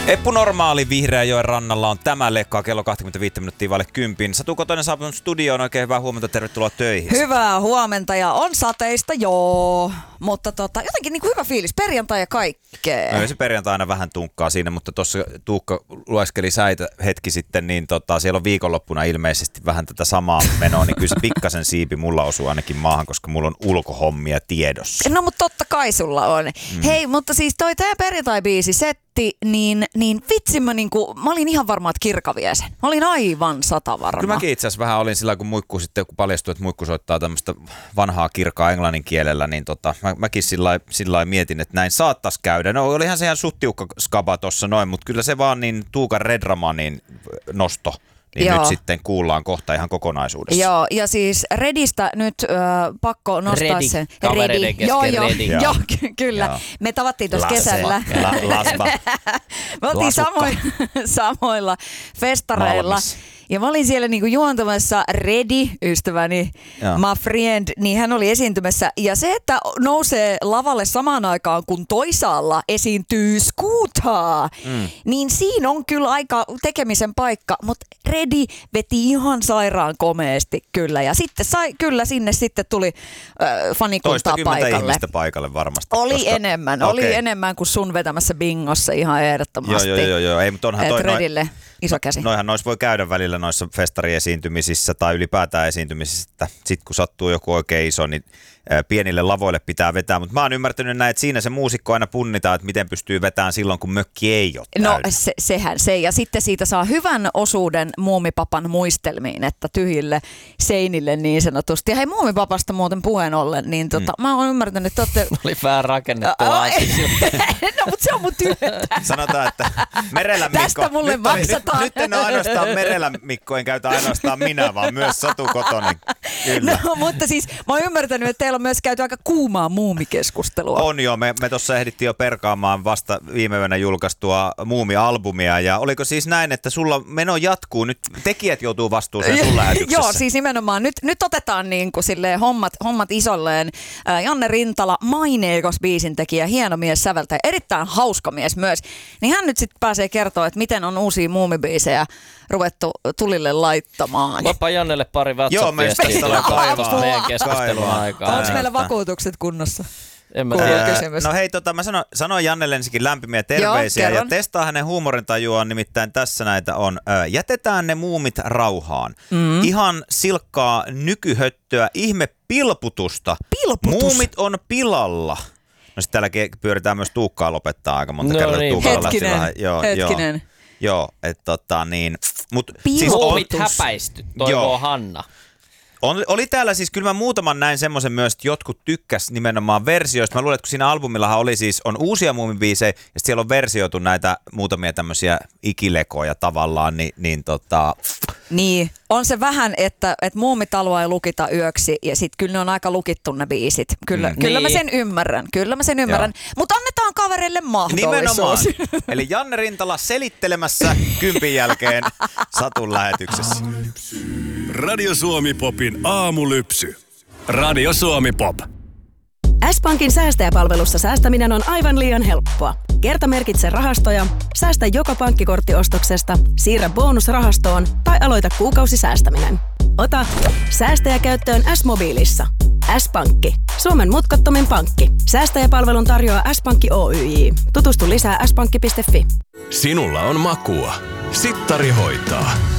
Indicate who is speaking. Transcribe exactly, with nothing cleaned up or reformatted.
Speaker 1: Eppu Normaali Vihreänjoen rannalla on tämä lekka kello kaksikymmentäviisi minuuttia vaille kympin. Satu Kotonen saapunut studioon. Oikein hyvää huomenta, tervetuloa töihin.
Speaker 2: Hyvää huomenta ja on sateista, joo. Mutta tota, jotenkin niin kuin hyvä fiilis, perjantai ja kaikkea.
Speaker 1: No, se perjantai aina vähän tunkkaa siinä, mutta tuossa Tuukka lueskeli säitä hetki sitten, niin tota, siellä on viikonloppuna ilmeisesti vähän tätä samaa menoa, niin kyllä se pikkasen siipi mulla osuu ainakin maahan, koska mulla on ulkohommia tiedossa.
Speaker 2: No mutta totta kai sulla on. Mm. Hei, mutta siis toi tää perjantai-biisi setti, niin, niin vitsi mä, niinku, mä olin ihan varma, että Kirka vie sen. Mä olin aivan satavarma.
Speaker 1: Kyllä mäkin itse asiassa vähän olin sillä, kun Muikku sitten, kun paljastui, että Muikku soittaa tämmöistä vanhaa Kirkaa englannin kielellä, niin tota, mä, mäkin sillä lailla mietin, että näin saattaisi käydä. No olihan se ihan suttiukka skaba tossa noin, mutta kyllä se vaan niin Tuukan Redramanin nosto. Niin Joo. Nyt sitten kuullaan kohta ihan kokonaisuudessa.
Speaker 2: Joo, ja siis Redistä nyt äh, pakko nostaa
Speaker 3: Redi.
Speaker 2: sen.
Speaker 3: Kavereiden kesken
Speaker 2: joo, joo,
Speaker 3: Redi.
Speaker 2: joo, ky- kyllä. Joo. Me tavattiin tuossa kesällä.
Speaker 1: La, lasva.
Speaker 2: Me oltiin samoilla, samoilla festareilla. Malmis. Ja mä olin siellä niinku juontamassa Redi, ystäväni, Joo. my friend, niin hän oli esiintymässä. Ja se, että nousee lavalle samaan aikaan, kun toisaalla esiintyy Scootaa, mm. niin siinä on kyllä aika tekemisen paikka. Mutta Redi veti ihan sairaan komeesti kyllä. Ja sitten sai, kyllä sinne sitten tuli äh, fanikuntaa paikalle.
Speaker 1: ihmistä paikalle varmasti.
Speaker 2: Oli
Speaker 1: koska...
Speaker 2: enemmän,
Speaker 1: okay.
Speaker 2: oli enemmän kuin sun vetämässä bingossa ihan ehdottomasti.
Speaker 1: Joo, joo, joo. joo. Ei, mutta onhan toi
Speaker 2: Redille iso käsi.
Speaker 1: Noihan noissa voi käydä välillä noissa festariesiintymisissä tai ylipäätään esiintymisissä, että sit kun sattuu joku oikein iso, niin pienille lavoille pitää vetää, mutta mä oon ymmärtänyt näin, että siinä se muusikko aina punnitaan, että miten pystyy vetämään silloin, kun mökki ei ole täynnä.
Speaker 2: No se, sehän se, ja sitten siitä saa hyvän osuuden Muumipapan muistelmiin, että tyhjille seinille niin sanotusti. Ja hei, Muumipapasta muuten puheen ollen, niin tota, mm. mä oon ymmärtänyt, että olette...
Speaker 3: Oli vähän rakennettu asia.
Speaker 2: No, mutta se on mun työtä.
Speaker 1: Sanotaan, että Merellä Mikko...
Speaker 2: Tästä mulle
Speaker 1: nyt,
Speaker 2: maksataan.
Speaker 1: Nyt, nyt en ole ainoastaan Merellä Mikko, en käytä ainoastaan minä, vaan myös Satu Kotonen. Kyllä.
Speaker 2: No, mutta siis mä oon ymmärtänyt, että teillä on myös käyty aika kuumaa muumikeskustelua.
Speaker 1: On joo, me, me tuossa ehdittiin jo perkaamaan vasta viime yönä julkaistua Muumi-albumia, ja oliko siis näin, että sulla meno jatkuu, nyt tekijät joutuu vastuuseen sun lähetyksessä?
Speaker 2: Joo, siis nimenomaan, nyt, nyt otetaan niin kuin silleen hommat, hommat isolleen. Janne Rintala, maineikas biisintekijä, hieno mies, säveltäjä, erittäin hauska mies myös, niin hän nyt sitten pääsee kertoa, että miten on uusia muumibiisejä ruvettu tulille laittamaan.
Speaker 3: Vapa Jannelle pari WhatsApp-viestiä tulee kaivaa meidän keskustelun aikaa.
Speaker 2: Onko meillä vakuutukset kunnossa?
Speaker 3: En mä tiedä.
Speaker 1: No hei, tota, mä sanon, sanoin Jannelle ensinnäkin lämpimiä terveisiä. Joo, ja testaa hänen huumorintajuaan, nimittäin tässä näitä on. Ö, jätetään ne muumit rauhaan. Mm. Ihan silkkaa nykyhöttöä, ihme pilputusta.
Speaker 2: Pilputus?
Speaker 1: Muumit on pilalla. No sitten täällä pyöritään myös Tuukkaa lopettaa aika monta
Speaker 3: no
Speaker 1: kertaa.
Speaker 3: Niin.
Speaker 2: Hetkinen,
Speaker 1: vähän, joo,
Speaker 2: hetkinen.
Speaker 1: Joo, joo että tota niin. Mut,
Speaker 3: siis muumit häpäisty, toivoo joo. Hanna.
Speaker 1: On, oli täällä siis, kyllä mä muutaman näin semmoisen myös, että jotkut tykkäs nimenomaan versioista. Mä luulen, että kun siinä albumillahan oli siis, on uusia muumibiisejä, ja sitten siellä on versioitu näitä muutamia tämmöisiä ikilekoja tavallaan, niin, niin tota...
Speaker 2: Niin, on se vähän, että, että muumit haluaa lukita yöksi, ja sitten kyllä ne on aika lukittu ne biisit. Kyllä, mm. kyllä niin. mä sen ymmärrän, kyllä mä sen ymmärrän, mutta annetaan kavereille mahdollisuus. Nimenomaan.
Speaker 1: Eli Janne Rintala selittelemässä kympin jälkeen Satun lähetyksessä.
Speaker 4: Radio Suomi Popin aamulypsy. Radio Suomi Pop.
Speaker 5: S-Pankin säästäjäpalvelussa säästäminen on aivan liian helppoa. Kertamerkitse rahastoja, säästä joka pankkikorttiostoksesta, siirrä bonusrahastoon tai aloita kuukausisäästäminen. Ota säästäjä käyttöön S-mobiilissa. S-Pankki. Suomen mutkattomin pankki. Säästäjäpalvelun tarjoaa S-Pankki Oyj. Tutustu lisää s pankki piste fi.
Speaker 4: Sinulla on makua. Sittari hoitaa.